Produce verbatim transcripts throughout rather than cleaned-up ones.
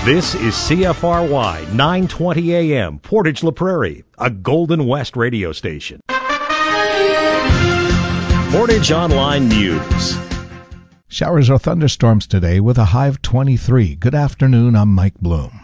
This is C F R Y nine twenty A M, Portage La Prairie, a Golden West radio station. Portage Online News. Showers or thunderstorms today with a high of twenty-three. Good afternoon, I'm Mike Bloom.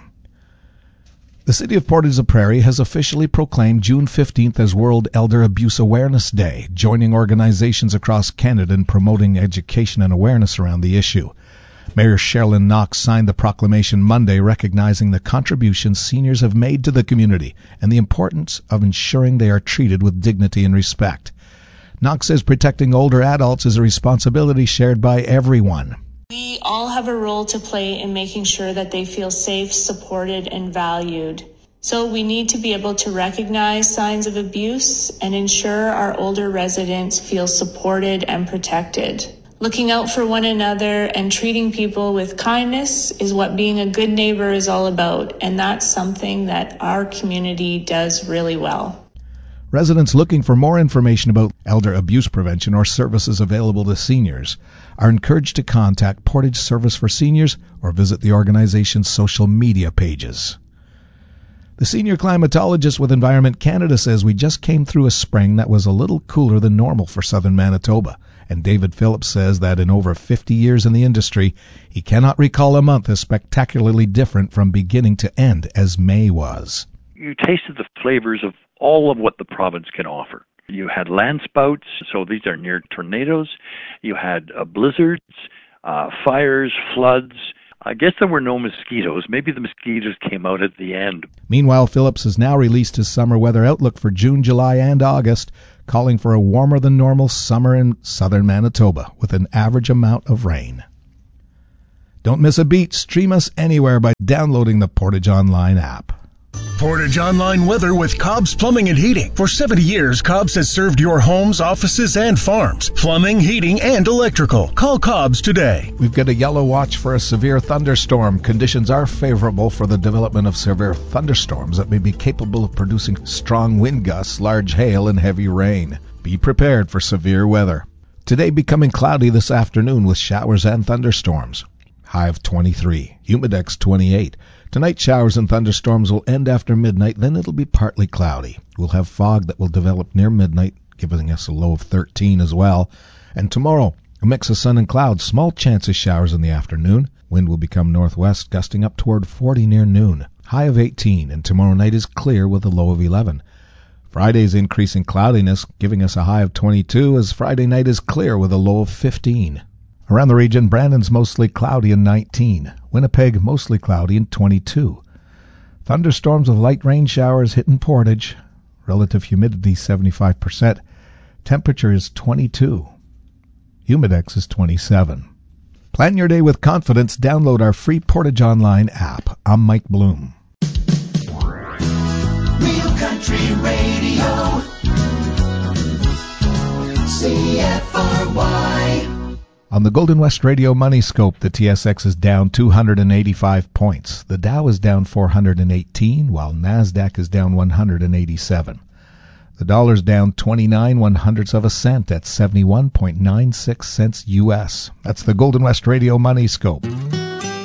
The City of Portage La Prairie has officially proclaimed June fifteenth as World Elder Abuse Awareness Day, joining organizations across Canada in promoting education and awareness around the issue. Mayor Sherilyn Knox signed the proclamation Monday, recognizing the contributions seniors have made to the community and the importance of ensuring they are treated with dignity and respect. Knox says protecting older adults is a responsibility shared by everyone. We all have a role to play in making sure that they feel safe, supported, and valued. So we need to be able to recognize signs of abuse and ensure our older residents feel supported and protected. Looking out for one another and treating people with kindness is what being a good neighbor is all about, and that's something that our community does really well. Residents looking for more information about elder abuse prevention or services available to seniors are encouraged to contact Portage Service for Seniors or visit the organization's social media pages. The senior climatologist with Environment Canada says we just came through a spring that was a little cooler than normal for southern Manitoba. And David Phillips says that in over fifty years in the industry, he cannot recall a month as spectacularly different from beginning to end as May was. You tasted the flavors of all of what the province can offer. You had landspouts, so these are near tornadoes. You had uh, blizzards, uh, fires, floods. I guess there were no mosquitoes. Maybe the mosquitoes came out at the end. Meanwhile, Phillips has now released his summer weather outlook for June, July, and August, calling for a warmer than normal summer in southern Manitoba with an average amount of rain. Don't miss a beat. Stream us anywhere by downloading the Portage Online app. Portage Online weather with Cobb's Plumbing and Heating. For seventy years, Cobb's has served your homes, offices, and farms. Plumbing, heating, and electrical. Call Cobb's today. We've got a yellow watch for a severe thunderstorm. Conditions are favorable for the development of severe thunderstorms that may be capable of producing strong wind gusts, large hail, and heavy rain. Be prepared for severe weather. Today becoming cloudy this afternoon with showers and thunderstorms. High of twenty-three. Humidex twenty-eight. Tonight, showers and thunderstorms will end after midnight, then it'll be partly cloudy. We'll have fog that will develop near midnight, giving us a low of thirteen as well. And tomorrow, a mix of sun and clouds, small chance of showers in the afternoon. Wind will become northwest, gusting up toward forty near noon. High of eighteen, and tomorrow night is clear with a low of eleven. Friday's increasing cloudiness, giving us a high of twenty-two, as Friday night is clear with a low of fifteen. Around the region, Brandon's mostly cloudy and nineteen. Winnipeg mostly cloudy and twenty-two. Thunderstorms with light rain showers hitting Portage. Relative humidity seventy-five percent. Temperature is twenty-two. Humidex is twenty-seven. Plan your day with confidence. Download our free Portage Online app. I'm Mike Bloom. Real Country Radio. C F R Y. On the Golden West Radio Money Scope, the T S X is down two hundred eighty-five points. The Dow is down four hundred eighteen, while NASDAQ is down one hundred eighty-seven. The dollar's down twenty-nine one hundredths of a cent at seventy-one point nine six cents U S. That's the Golden West Radio Money Scope.